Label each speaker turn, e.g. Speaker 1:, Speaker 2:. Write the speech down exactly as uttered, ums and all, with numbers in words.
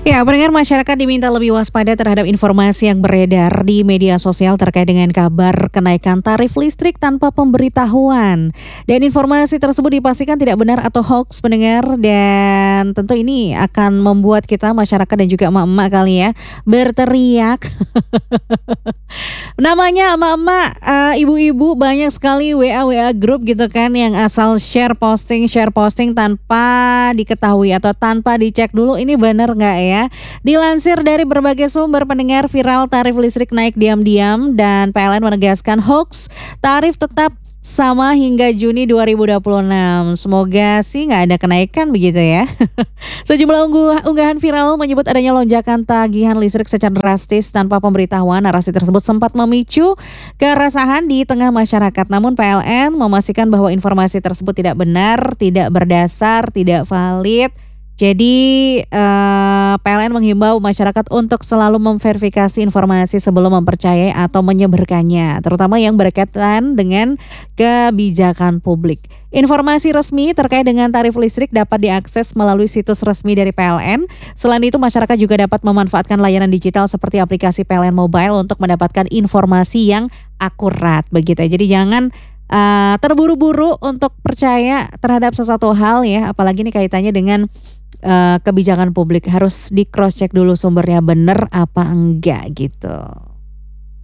Speaker 1: Ya, pendengar masyarakat diminta lebih waspada terhadap informasi yang beredar di media sosial terkait dengan kabar kenaikan tarif listrik tanpa pemberitahuan. Dan informasi tersebut dipastikan tidak benar atau hoax, pendengar. Dan tentu ini akan membuat kita masyarakat dan juga emak-emak kali ya berteriak. Namanya emak-emak, eee, ibu-ibu banyak sekali W A W A grup gitu kan yang asal share posting share posting tanpa diketahui atau tanpa dicek dulu ini bener nggak ya. Dilansir dari berbagai sumber, pendengar, viral tarif listrik naik diam-diam dan P L N menegaskan hoax, tarif tetap sama hingga Juni dua ribu dua puluh enam. Semoga sih nggak ada kenaikan begitu ya. Sejumlah ungguh- unggahan viral menyebut adanya lonjakan tagihan listrik secara drastis tanpa pemberitahuan. Narasi tersebut sempat memicu keresahan di tengah masyarakat. Namun P L N memastikan bahwa informasi tersebut tidak benar, tidak berdasar, tidak valid. Jadi eh, P L N menghimbau masyarakat untuk selalu memverifikasi informasi sebelum mempercayai atau menyebarkannya, terutama yang berkaitan dengan kebijakan publik. Informasi resmi terkait dengan tarif listrik dapat diakses melalui situs resmi dari P L N. Selain itu, masyarakat juga dapat memanfaatkan layanan digital seperti aplikasi P L N Mobile untuk mendapatkan informasi yang akurat begitu. Jadi jangan uh, terburu-buru untuk percaya terhadap sesuatu hal ya, apalagi ini kaitannya dengan uh, kebijakan publik. Harus di cross check dulu sumbernya benar apa enggak gitu.